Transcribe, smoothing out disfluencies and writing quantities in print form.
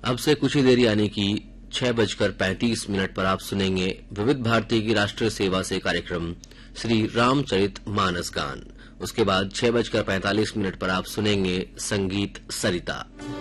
अब से कुछ ही देर यानी कि 6:35 पर आप सुनेंगे विविध भारती की राष्ट्रीय सेवा से कार्यक्रम श्री रामचरित मानस गान। उसके बाद 6:45 पर आप सुनेंगे संगीत सरिता।